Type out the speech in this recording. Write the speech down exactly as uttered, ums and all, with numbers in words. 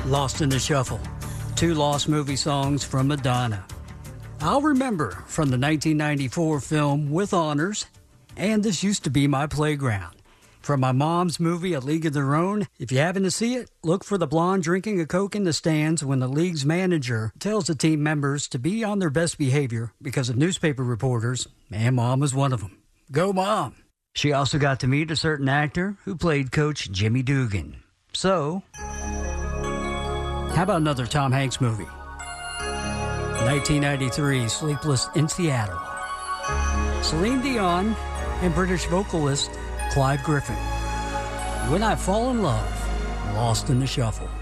Lost in the Shuffle, two lost movie songs from Madonna. I'll Remember from the nineteen ninety-four film With Honors, and This Used to Be My Playground. From my mom's movie A League of Their Own, if you happen to see it, look for the blonde drinking a Coke in the stands when the league's manager tells the team members to be on their best behavior because of newspaper reporters, and Mom was one of them. Go Mom! She also got to meet a certain actor who played Coach Jimmy Dugan. So, how about another Tom Hanks movie? nineteen ninety-three, Sleepless in Seattle. Celine Dion and British vocalist Clive Griffin. When I Fall in Love, Lost in the Shuffle.